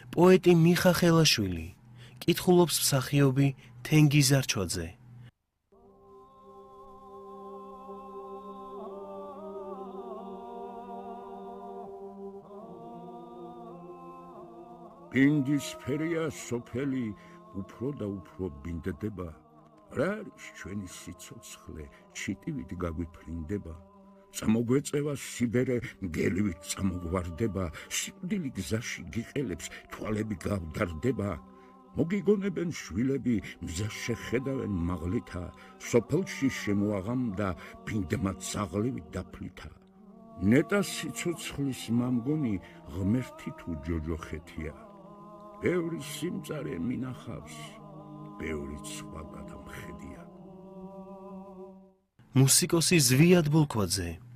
პოეტი მიხა ხელაშვილი, კითხულობს მსახიობი თენგიზ არჩოძე. ბინდის ფერია სოფელი უფრო და უფრო ბინდდება. რა არის ჩვენი სიცოცხლე, ჩიტივით გაგვიფრინდება. წამოგვეწევა სიბერე, მგელივით წამოგვარდება. სიკვდილი გზაში გიყელებს, თვალები გავდარდება. მოგიგონებენ შვილები, მზას შეხედავენ მაღლითა. სოფელში შემოაღამდა ბინდმა ძაღლივით დაფლითა. ნეტა სიცოცხლის მამგონი ღმერთი თუ ჯოჯოხეთია. ბევრი სიმწარე მინახავს, ბევრი სხვა გადამხედია. მუსიკოსი ზვიად ბოლქვაძე.